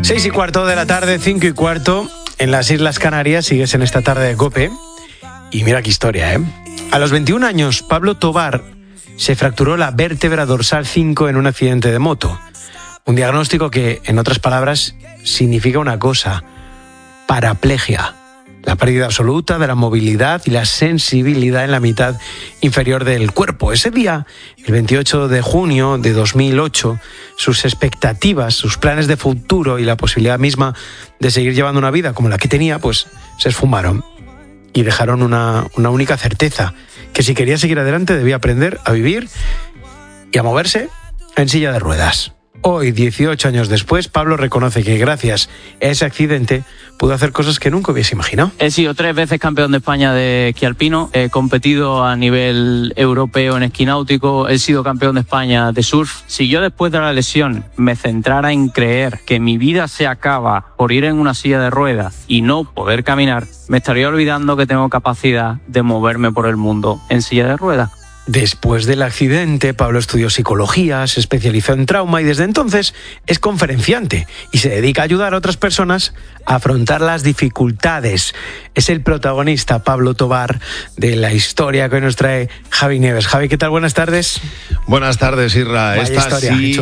6:15 de la tarde, 5:15, en las Islas Canarias. Sigues en esta tarde de COPE. Y mira qué historia, ¿eh? A los 21 años, Pablo Tobar se fracturó la vértebra dorsal 5 en un accidente de moto. Un diagnóstico que, en otras palabras, significa una cosa: paraplegia. La pérdida absoluta de la movilidad y la sensibilidad en la mitad inferior del cuerpo. Ese día, el 28 de junio de 2008, sus expectativas, sus planes de futuro y la posibilidad misma de seguir llevando una vida como la que tenía, pues se esfumaron. Y dejaron una única certeza: que si quería seguir adelante debía aprender a vivir y a moverse en silla de ruedas. Hoy, 18 años después, Pablo reconoce que gracias a ese accidente pudo hacer cosas que nunca hubiese imaginado. He sido 3 veces campeón de España de esquí alpino, he competido a nivel europeo en esquí náutico, he sido campeón de España de surf. Si yo después de la lesión me centrara en creer que mi vida se acaba por ir en una silla de ruedas y no poder caminar, me estaría olvidando que tengo capacidad de moverme por el mundo en silla de ruedas. Después del accidente, Pablo estudió psicología, se especializó en trauma y desde entonces es conferenciante y se dedica a ayudar a otras personas a afrontar las dificultades. Es el protagonista, Pablo Tobar, de la historia que hoy nos trae Javi Nieves. Javi, ¿qué tal? Buenas tardes. Buenas tardes, Isra. Esta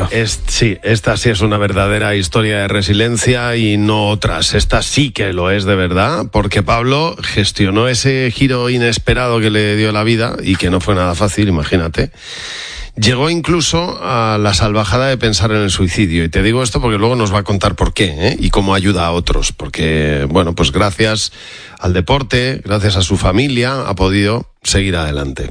sí es una verdadera historia de resiliencia y no otras. Esta sí que lo es de verdad, porque Pablo gestionó ese giro inesperado que le dio la vida y que no fue nada fácil, imagínate. Llegó incluso a la salvajada de pensar en el suicidio. Y te digo esto porque luego nos va a contar por qué, y cómo ayuda a otros. Porque, bueno, pues gracias al deporte, gracias a su familia, ha podido seguir adelante.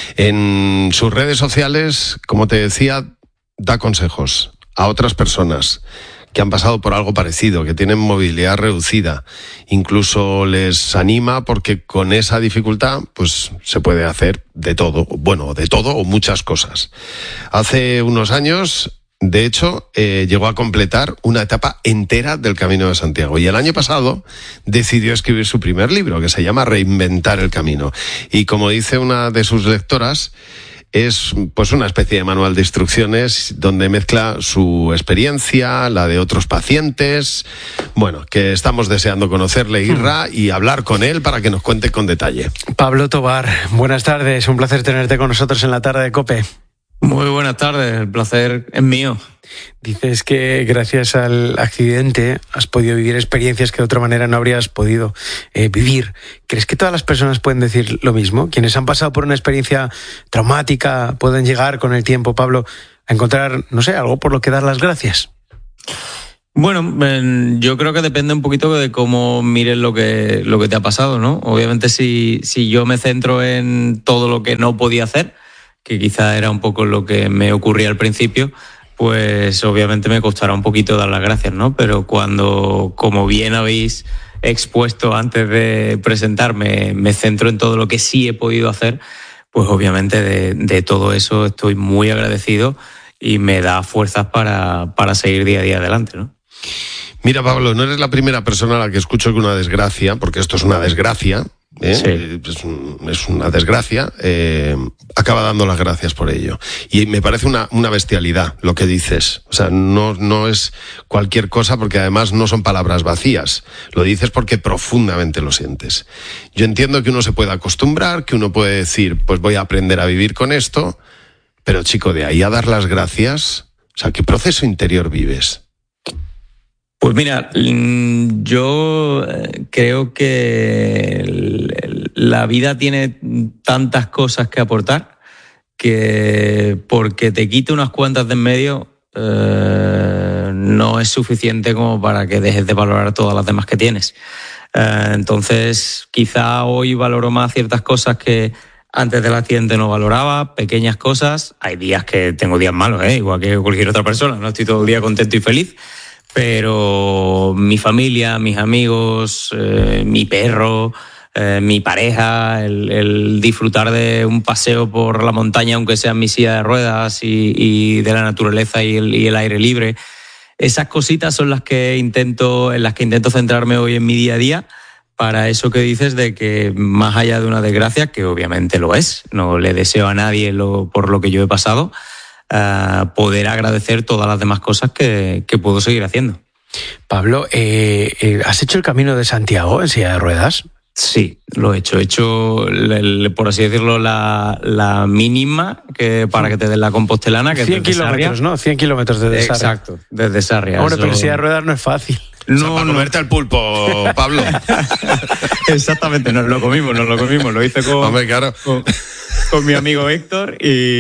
En sus redes sociales, como te decía, da consejos a otras personas que han pasado por algo parecido, que tienen movilidad reducida. Incluso les anima porque con esa dificultad pues se puede hacer de todo, o muchas cosas. Hace unos años, de hecho, llegó a completar una etapa entera del Camino de Santiago. Y el año pasado decidió escribir su primer libro, que se llama Reinventar el Camino. Y como dice una de sus lectoras, es pues una especie de manual de instrucciones donde mezcla su experiencia, la de otros pacientes. Bueno, que estamos deseando conocerle, Irra, y hablar con él para que nos cuente con detalle. Pablo Tobar, buenas tardes. Un placer tenerte con nosotros en la tarde de COPE. Muy buenas tardes, el placer es mío. Dices que gracias al accidente has podido vivir experiencias que de otra manera no habrías podido vivir. ¿Crees que todas las personas pueden decir lo mismo? Quienes han pasado por una experiencia traumática pueden llegar con el tiempo, Pablo, a encontrar, no sé, algo por lo que dar las gracias. Bueno, yo creo que depende un poquito de cómo mires lo que te ha pasado, ¿no? Obviamente si yo me centro en todo lo que no podía hacer, que quizá era un poco lo que me ocurría al principio, pues obviamente me costará un poquito dar las gracias, ¿no? Pero cuando, como bien habéis expuesto antes de presentarme, me centro en todo lo que sí he podido hacer, pues obviamente de todo eso estoy muy agradecido y me da fuerzas para seguir día a día adelante, ¿no? Mira, Pablo, no eres la primera persona a la que escucho que una desgracia, porque esto es una desgracia, sí. Es una desgracia, acaba dando las gracias por ello. Y me parece una bestialidad lo que dices. O sea, no es cualquier cosa, porque además no son palabras vacías. Lo dices porque profundamente lo sientes. Yo entiendo que uno se puede acostumbrar, que uno puede decir, pues voy a aprender a vivir con esto, pero chico, de ahí a dar las gracias, o sea, ¿qué proceso interior vives? Pues mira, yo creo que la vida tiene tantas cosas que aportar que porque te quite unas cuantas de en medio no es suficiente como para que dejes de valorar todas las demás que tienes. Entonces, quizá hoy valoro más ciertas cosas que antes del accidente no valoraba, pequeñas cosas. Hay días que tengo días malos, igual que cualquier otra persona, no estoy todo el día contento y feliz. Pero mi familia, mis amigos, mi perro, mi pareja, el disfrutar de un paseo por la montaña, aunque sea en mi silla de ruedas, y de la naturaleza y el aire libre, esas cositas son en las que intento centrarme hoy en mi día a día, para eso que dices de que más allá de una desgracia, que obviamente lo es, no le deseo a nadie por lo que yo he pasado, poder agradecer todas las demás cosas que puedo seguir haciendo. Pablo, ¿has hecho el Camino de Santiago en silla de ruedas? Sí, lo he hecho. He hecho, por así decirlo, la mínima para que te den la compostelana. Que 100 kilómetros, ¿no? 100 kilómetros desde Sarria. Exacto, desde Sarria. Hombre, pero en silla de ruedas no es fácil. No, para comerte al pulpo, Pablo. Exactamente, nos lo comimos. Lo hice Hombre, claro. con mi amigo Héctor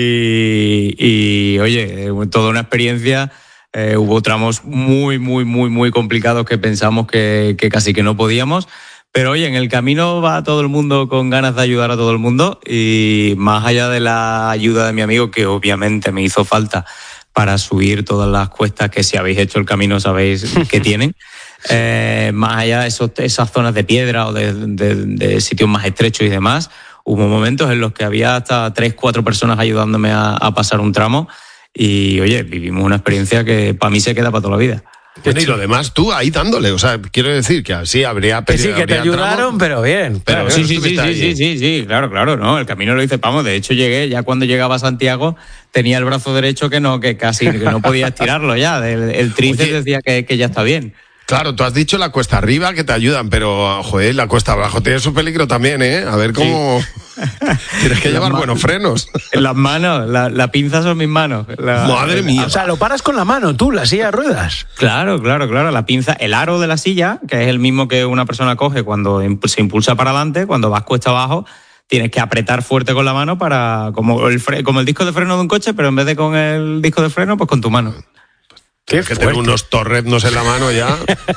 y oye, toda una experiencia. Hubo tramos muy complicados que pensamos que casi que no podíamos. Pero oye, en el camino va todo el mundo con ganas de ayudar a todo el mundo y más allá de la ayuda de mi amigo, que obviamente me hizo falta para subir todas las cuestas que si habéis hecho el camino sabéis que tienen, más allá de esas zonas de piedra o de sitios más estrechos y demás, hubo momentos en los que había hasta 3-4 personas ayudándome a pasar un tramo y oye, vivimos una experiencia que para mí se queda para toda la vida. Bueno, y lo demás tú ahí dándole, o sea, quiero decir que así habría... Que sí, que te ayudaron, pero bien. Pero sí, claro, no, el camino lo hice, vamos, de hecho llegué, ya cuando llegaba a Santiago tenía el brazo derecho que casi no podía estirarlo ya, el tríceps decía que ya está bien. Claro, tú has dicho la cuesta arriba que te ayudan, pero, joder, la cuesta abajo tiene su peligro también, ¿eh? A ver cómo... Sí. Tienes que llevar buenos frenos. En las manos, la pinza son mis manos. Madre mía. O sea, lo paras con la mano tú, la silla de ruedas. Claro, la pinza, el aro de la silla, que es el mismo que una persona coge cuando se impulsa para adelante, cuando vas cuesta abajo, tienes que apretar fuerte con la mano como el disco de freno de un coche, pero en vez de con el disco de freno, pues con tu mano. Tienes que tener unos torreznos en la mano ya.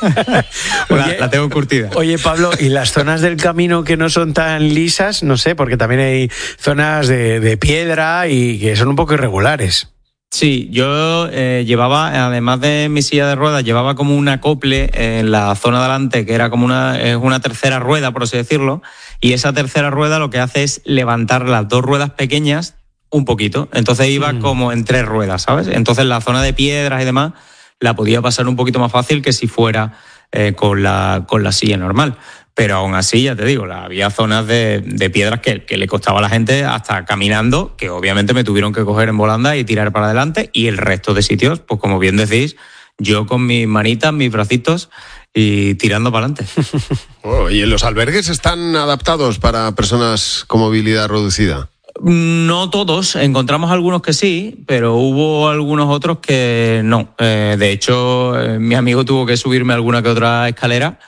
La tengo curtida. Oye, Pablo, ¿y las zonas del camino que no son tan lisas? No sé, porque también hay zonas de piedra y que son un poco irregulares. Sí, yo llevaba, además de mi silla de ruedas, llevaba como un acople en la zona de delante, que era como una tercera rueda, por así decirlo, y esa tercera rueda lo que hace es levantar las dos ruedas pequeñas un poquito, entonces iba como en 3 ruedas, ¿sabes? Entonces la zona de piedras y demás la podía pasar un poquito más fácil que si fuera con la silla normal. Pero aún así, ya te digo, había zonas de piedras que le costaba a la gente hasta caminando, que obviamente me tuvieron que coger en volanda y tirar para adelante, y el resto de sitios, pues como bien decís, yo con mis manitas, mis bracitos y tirando para adelante. Oh, ¿y los albergues están adaptados para personas con movilidad reducida? No todos, encontramos algunos que sí, pero hubo algunos otros que no. De hecho, mi amigo tuvo que subirme alguna que otra escalera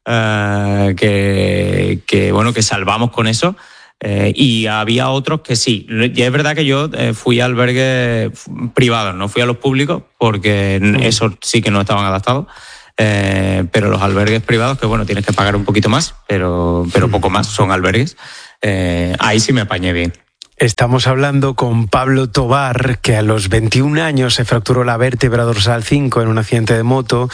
que salvamos con eso. Y había otros que sí. Y es verdad que yo fui a albergues privados, no fui a los públicos, porque esos sí que no estaban adaptados. Pero los albergues privados, que bueno, tienes que pagar un poquito más, pero poco más, son albergues. Ahí sí me apañé bien. Estamos hablando con Pablo Tobar, que a los 21 años se fracturó la vértebra dorsal 5 en un accidente de moto.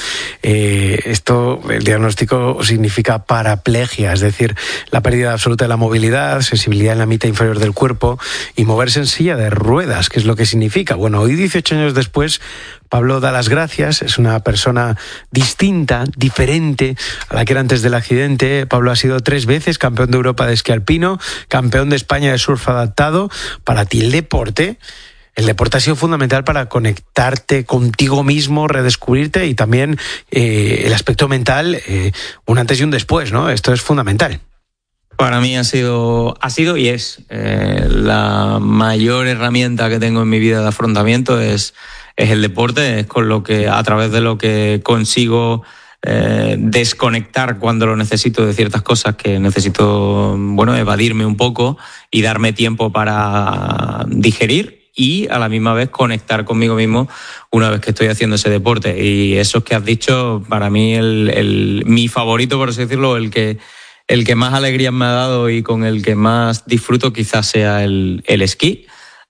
El diagnóstico significa paraplegia, es decir, la pérdida absoluta de la movilidad, sensibilidad en la mitad inferior del cuerpo y moverse en silla de ruedas, que es lo que significa. Bueno, hoy 18 años después, Pablo da las gracias, es una persona distinta, diferente a la que era antes del accidente. Pablo ha sido 3 veces campeón de Europa de esquí alpino, campeón de España de surf adaptado. Para ti el deporte ha sido fundamental para conectarte contigo mismo, redescubrirte y también el aspecto mental, un antes y un después, ¿no? Esto es fundamental. Para mí ha sido y es la mayor herramienta que tengo en mi vida de afrontamiento es el deporte, es con lo que, a través de lo que consigo desconectar cuando lo necesito de ciertas cosas que necesito, evadirme un poco y darme tiempo para digerir y a la misma vez conectar conmigo mismo una vez que estoy haciendo ese deporte. Y eso que has dicho, para mí mi favorito, por así decirlo, el que más alegría me ha dado y con el que más disfruto quizás sea el esquí,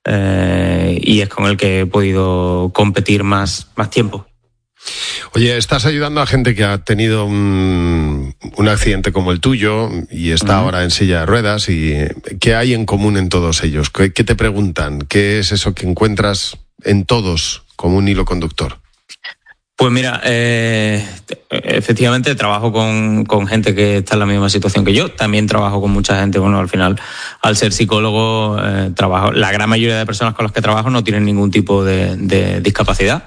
y es con el que he podido competir más tiempo. Oye, estás ayudando a gente que ha tenido un accidente como el tuyo y está ahora en silla de ruedas. ¿Y qué hay en común en todos ellos? ¿Qué te preguntan? ¿Qué es eso que encuentras en todos como un hilo conductor? Pues mira, efectivamente trabajo con gente que está en la misma situación que yo. También trabajo con mucha gente. Bueno, al final, al ser psicólogo, la gran mayoría de personas con las que trabajo no tienen ningún tipo de discapacidad.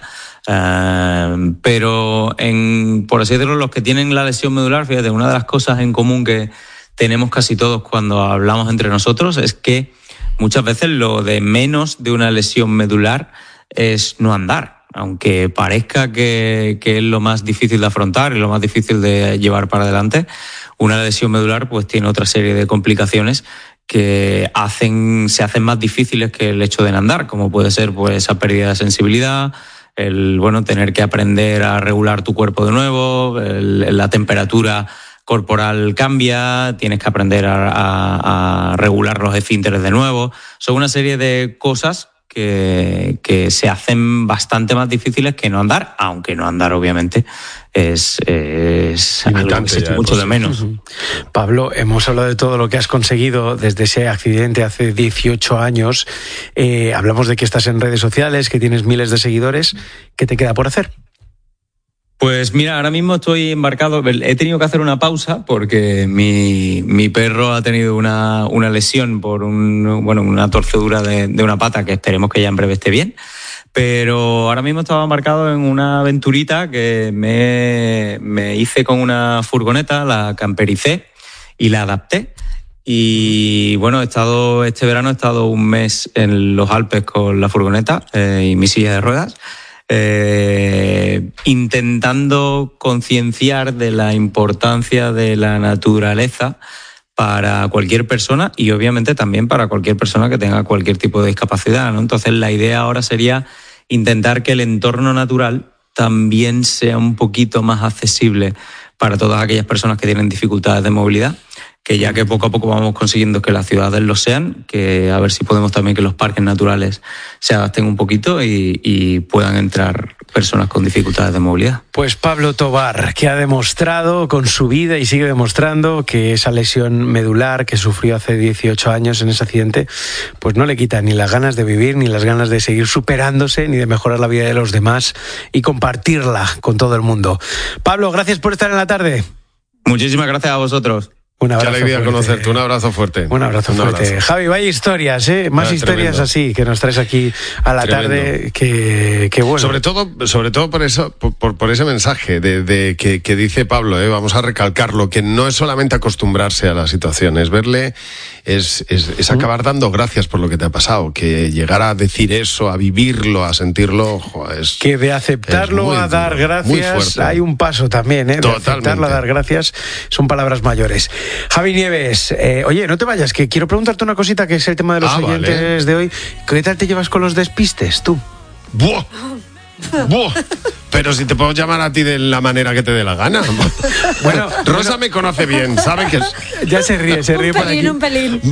Pero por así decirlo, los que tienen la lesión medular, fíjate, una de las cosas en común que tenemos casi todos cuando hablamos entre nosotros es que muchas veces lo de menos de una lesión medular es no andar. Aunque parezca que es lo más difícil de afrontar y lo más difícil de llevar para adelante, una lesión medular pues tiene otra serie de complicaciones que se hacen más difíciles que el hecho de andar, como puede ser pues esa pérdida de sensibilidad, tener que aprender a regular tu cuerpo de nuevo, la temperatura corporal cambia, tienes que aprender a regular los esfínteres de nuevo. Son una serie de cosas que se hacen bastante más difíciles que no andar, aunque no andar obviamente es algo que se echa mucho de menos. Pablo, hemos hablado de todo lo que has conseguido desde ese accidente hace 18 años. Hablamos de que estás en redes sociales, que tienes miles de seguidores. ¿Qué te queda por hacer? Pues mira, ahora mismo estoy embarcado. He tenido que hacer una pausa porque mi perro ha tenido una lesión por una torcedura de una pata que esperemos que ya en breve esté bien. Pero ahora mismo estaba embarcado en una aventurita que me hice con una furgoneta, la campericé y la adapté. Y bueno, este verano he estado un mes en los Alpes con la furgoneta y mi silla de ruedas. Intentando concienciar de la importancia de la naturaleza para cualquier persona y obviamente también para cualquier persona que tenga cualquier tipo de discapacidad, ¿no? Entonces la idea ahora sería intentar que el entorno natural también sea un poquito más accesible para todas aquellas personas que tienen dificultades de movilidad, que ya que poco a poco vamos consiguiendo que las ciudades lo sean, que a ver si podemos también que los parques naturales se adapten un poquito y puedan entrar personas con dificultades de movilidad. Pues Pablo Tobar, que ha demostrado con su vida y sigue demostrando que esa lesión medular que sufrió hace 18 años en ese accidente, pues no le quita ni las ganas de vivir, ni las ganas de seguir superándose, ni de mejorar la vida de los demás y compartirla con todo el mundo. Pablo, gracias por estar en la tarde. Muchísimas gracias a vosotros. Un abrazo. Qué alegría fuerte. Conocerte, un abrazo fuerte. Un abrazo fuerte. Javi, vaya historias, más historias tremendo. Así que nos traes aquí a la tarde, que bueno. Sobre todo por eso, por ese mensaje de que dice Pablo, vamos a recalcarlo, que no es solamente acostumbrarse a la situación, es verle, es acabar dando gracias por lo que te ha pasado, que llegar a decir eso, a vivirlo, a sentirlo, es que de aceptarlo a dar gracias hay un paso también, de aceptarlo a dar gracias son palabras mayores. Javi Nieves, oye, no te vayas, que quiero preguntarte una cosita que es el tema de los oyentes de hoy. ¿Qué tal te llevas con los despistes, tú? ¡Buah! ¡Buah! Pero si te puedo llamar a ti de la manera que te dé la gana. Bueno, Rosa me conoce bien, sabe que es... Ya se ríe por aquí. Un pelín.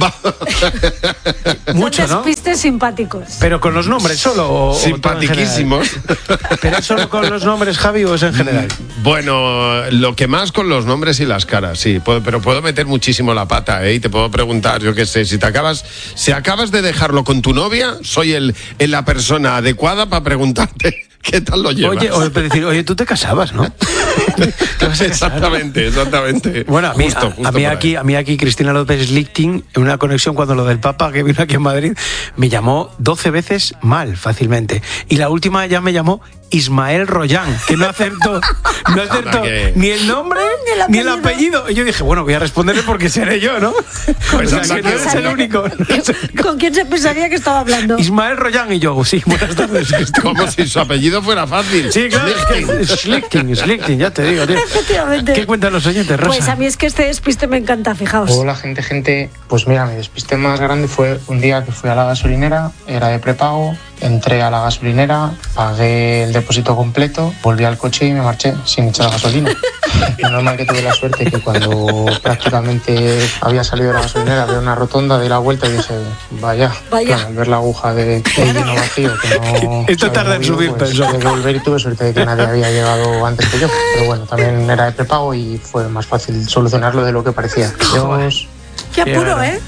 Mucho, ¿no? Despistes simpáticos. Pero con los nombres solo. Simpaticísimos. ¿Pero es solo con los nombres, Javi, o es en general? Bueno, lo que más con los nombres y las caras, sí. Pero puedo meter muchísimo la pata, y te puedo preguntar, yo qué sé, si acabas de dejarlo con tu novia, soy la persona adecuada para preguntarte qué tal lo llevas. Oye, tú te casabas, ¿no? Exactamente. Bueno, a mí aquí Cristina López Lichting, en una conexión cuando lo del Papa que vino aquí en Madrid, me llamó 12 veces mal, fácilmente. Y la última ya me llamó Ismael Royán, que no acertó ni el nombre ni el apellido. Y yo dije, bueno, voy a responderle porque seré yo, ¿no? Pues o sea, que no eres el único. ¿Con quién se pensaría que estaba hablando? Ismael Royán. Y yo, sí, buenas tardes. Como si su apellido fuera fácil. Sí, claro, Schlichting, ya te digo, tío. Efectivamente. ¿Qué cuentan los oyentes, Rosa? Pues a mí es que este despiste me encanta, fijaos. Hola, gente. Pues mira, mi despiste más grande fue un día que fui a la gasolinera, era de prepago, entré a la gasolinera, pagué el depósito completo, volví al coche y me marché sin echar gasolina. Lo normal que tuve la suerte que cuando prácticamente había salido de la gasolinera, veo una rotonda, di la vuelta y dije, vaya. Claro, al ver la aguja de lleno vacío, que no... Esto tarda en subir, pues, tuve que volver y tuve suerte de que nadie había llegado antes que yo. Pero bueno, también era de prepago y fue más fácil solucionarlo de lo que parecía. Dios. Qué apuro, ¿eh?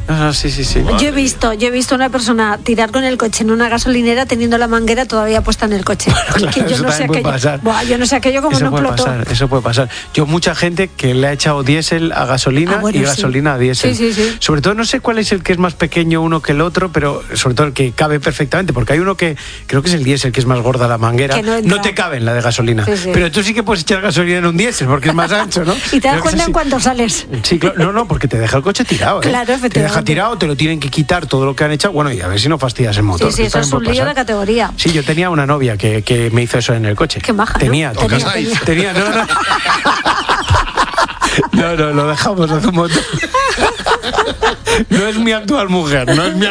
Sí. Yo he visto una persona tirar con el coche en una gasolinera teniendo la manguera todavía puesta en el coche. Claro, que yo no sé aquello. Yo no sé aquello como no explotó. Eso puede pasar. Yo mucha gente que le ha echado diésel a gasolina y gasolina a diésel. Sí. Sobre todo no sé cuál es el que es más pequeño uno que el otro, pero sobre todo el que cabe perfectamente, porque hay uno que creo que es el diésel que es más gorda la manguera. No te cabe en la de gasolina. Sí. Pero tú sí que puedes echar gasolina en un diésel porque es más ancho, ¿no? Y te das cuenta en cuánto sales. Sí, claro. No, porque te deja el coche tirado. Claro, efectivamente. Te deja tirado, te lo tienen que quitar todo lo que han echado. Bueno, y a ver si no fastidias el motor. Sí, eso es un lío de categoría. Sí, yo tenía una novia que me hizo eso en el coche. Qué maja, tenía. No, lo dejamos hace un montón. No es mi actual mujer.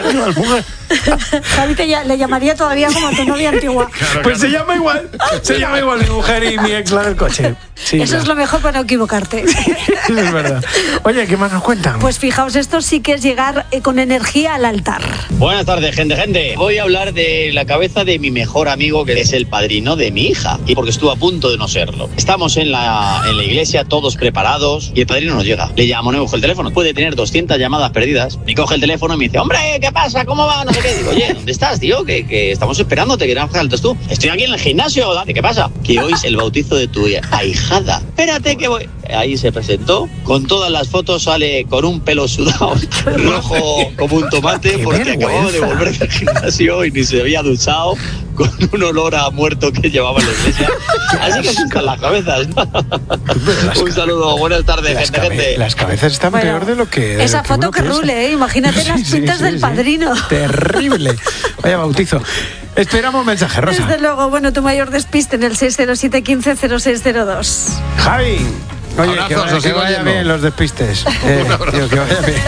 Javi le llamaría todavía como a tu novia antigua. Claro, pues se llama igual mi mujer y mi ex, la del coche. Sí, eso es lo mejor para no equivocarte. Eso es verdad. Oye, ¿qué más nos cuentan? Pues fijaos, esto sí que es llegar con energía al altar. Buenas tardes, gente. Voy a hablar de la cabeza de mi mejor amigo, que es el padrino de mi hija, y porque estuvo a punto de no serlo. Estamos en la iglesia, todos preparados, y el padrino no llega. Le llamo, no coge el teléfono. Puede tener 200 llamadas perdidas. Me coge el teléfono y me dice, hombre, ¿qué pasa? ¿Cómo va? No sé qué. Digo, oye, ¿dónde estás, tío? Que estamos esperándote, que no faltas tú. Estoy aquí en el gimnasio, ¿qué pasa? Que hoy es el bautizo de tu ahijada. Espérate que voy. Ahí se presentó, con todas las fotos sale con un pelo sudado, rojo como un tomate, porque acababa de volver del gimnasio y ni se había duchado, con un olor a muerto que llevaba en la iglesia. Así que asustan las cabezas. Un saludo, buenas tardes, gente. Las cabezas están peor de lo que... Esa foto que rule, imagínate las pintas del padrino. Terrible. Vaya bautizo. Esperamos mensaje, Rosa. Desde luego, bueno, tu mayor despiste en el 607 15 0602. Javi. Oye, abrazos, que vaya bien los despistes. Tío, que vaya bien.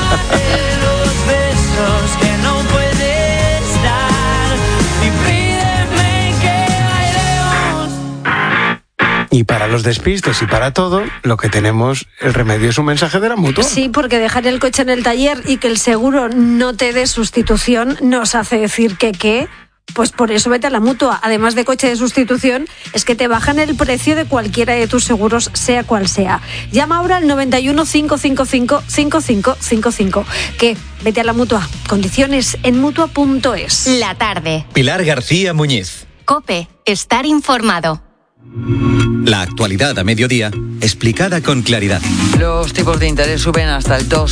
Y para los despistes y para todo, lo que tenemos, el remedio es un mensaje de la Mutua. Sí, porque dejar el coche en el taller y que el seguro no te dé sustitución nos hace decir que ¿qué? Pues por eso vete a la Mutua. Además de coche de sustitución, es que te bajan el precio de cualquiera de tus seguros, sea cual sea. Llama ahora al 91 555 5555. Que vete a la Mutua. Condiciones en Mutua.es. La tarde. Pilar García Muñiz. COPE. Estar informado. La actualidad a mediodía, explicada con claridad. Los tipos de interés suben hasta el 2.